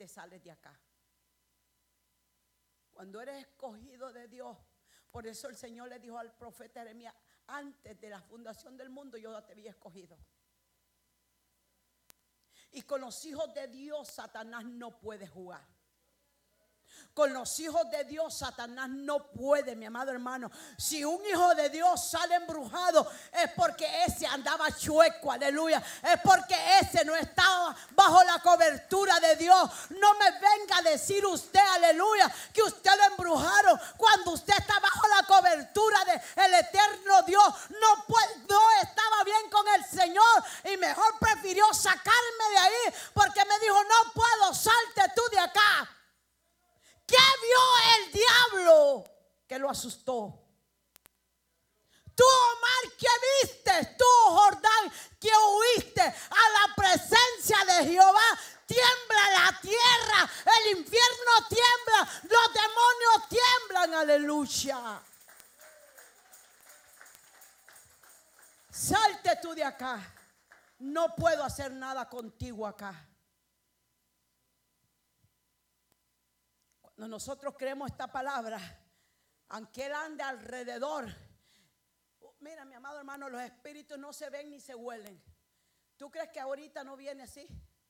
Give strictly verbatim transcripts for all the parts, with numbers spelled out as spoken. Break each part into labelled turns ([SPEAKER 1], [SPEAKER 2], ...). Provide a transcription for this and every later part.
[SPEAKER 1] te sales de acá. Cuando eres escogido de Dios, por eso el Señor le dijo al profeta Jeremías: antes de la fundación del mundo yo ya te había escogido. Y con los hijos de Dios Satanás no puede jugar. Con los hijos de Dios Satanás no puede, mi amado hermano. Si un hijo de Dios sale embrujado, es porque ese andaba chueco, aleluya. Es porque ese no estaba bajo la cobertura de Dios. No me venga a decir usted, aleluya, que usted lo embrujaron cuando usted está bajo la cobertura del eterno Dios. No, puede, no estaba bien con el Señor y mejor prefirió sacarme de ahí, porque me dijo: no puedo, salte tú de acá. ¿Qué vio el diablo que lo asustó? Tú, Omar, ¿qué viste? Tú, Jordán, ¿qué huiste? A la presencia de Jehová tiembla la tierra, el infierno tiembla, los demonios tiemblan, aleluya. Salte tú de acá. No puedo hacer nada contigo acá. Cuando nosotros creemos esta palabra, aunque él ande alrededor, mira, mi amado hermano, los espíritus no se ven ni se huelen. ¿Tú crees que ahorita no viene así?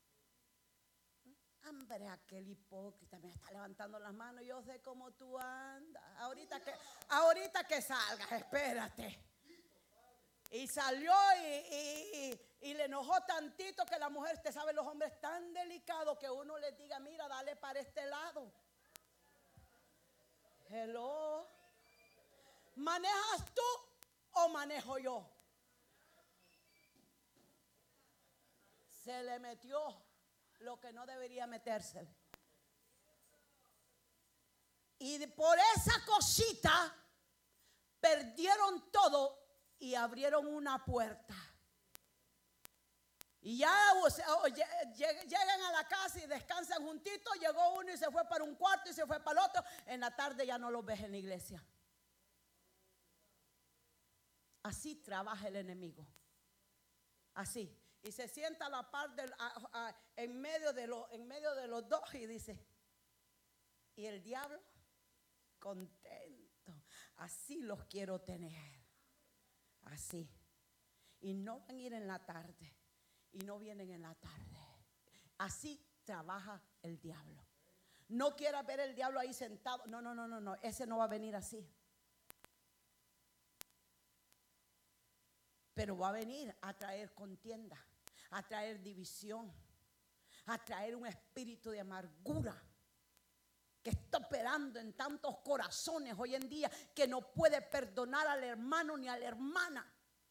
[SPEAKER 1] Hombre, aquel hipócrita me está levantando las manos. Yo sé cómo tú andas. Ahorita que, ahorita que salgas, espérate. Y salió y, y, y, y le enojó tantito que la mujer, te sabe, los hombres tan delicados que uno les diga: mira, dale para este lado. Hello. ¿Manejas tú o manejo yo? Se le metió lo que no debería meterse. Y por esa cosita perdieron todo y abrieron una puerta. Y ya llegan a la casa y descansan juntitos. Llegó uno y se fue para un cuarto y se fue para el otro. En la tarde ya no los ves en la iglesia. Así trabaja el enemigo. Así. Y se sienta a la par del, a, a, en, medio de lo, en medio de los dos y dice: y el diablo contento. Así los quiero tener. Así. Y no van a ir en la tarde. Y no vienen en la tarde. Así trabaja el diablo. No quieras ver el diablo ahí sentado. No, no, no, no, no. Ese no va a venir así. Pero va a venir a traer contienda, a traer división, a traer un espíritu de amargura que está operando en tantos corazones hoy en día, que no puede perdonar al hermano ni a la hermana.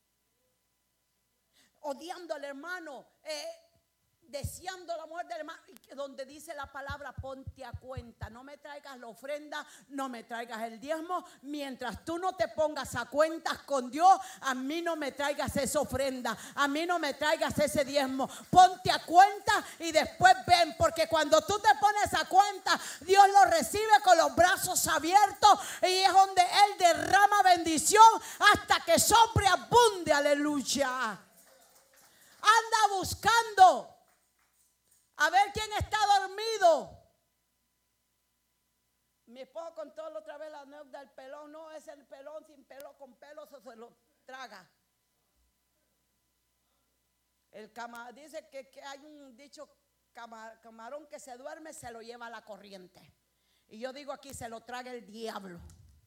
[SPEAKER 1] Odiando al hermano, eh, deseando la muerte del hermano, donde dice la palabra: ponte a cuenta, no me traigas la ofrenda, no me traigas el diezmo, mientras tú no te pongas a cuentas con Dios, a mí no me traigas esa ofrenda, a mí no me traigas ese diezmo. Ponte a cuenta y después ven, porque cuando tú te pones a cuenta, Dios lo recibe con los brazos abiertos y es donde Él derrama bendición hasta que sobreabunde, aleluya. Anda buscando a ver quién está dormido. Mi esposo contó la otra vez la anécdota del pelón. No es el pelón sin pelo, con pelo se, se lo traga. El cama, dice que, que hay un dicho: camar, camarón que se duerme se lo lleva a la corriente. Y yo digo aquí: se lo traga el diablo.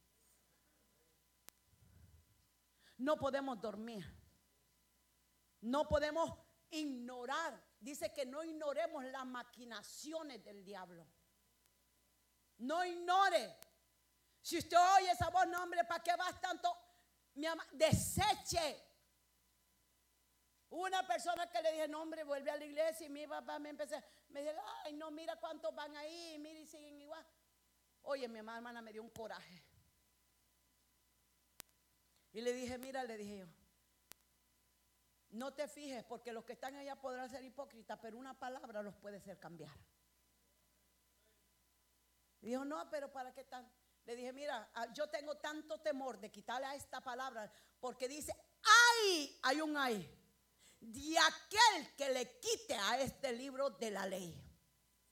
[SPEAKER 1] No podemos dormir. No podemos ignorar. Dice que no ignoremos las maquinaciones del diablo. No ignore. Si usted oye esa voz, no, hombre, ¿para qué vas tanto? Mi ama, deseche. Una persona que le dije: no, hombre, vuelve a la iglesia. Y mi papá me empezó, me dice: ay, no, mira cuántos van ahí, mira y siguen igual. Oye, mi hermana me dio un coraje. Y le dije: mira, le dije yo, no te fijes, porque los que están allá podrán ser hipócritas, pero una palabra los puede hacer cambiar. Y dijo: no, pero ¿para qué tan? Le dije: mira, yo tengo tanto temor de quitarle a esta palabra, porque dice: ay, hay un ay de aquel que le quite a este libro de la ley.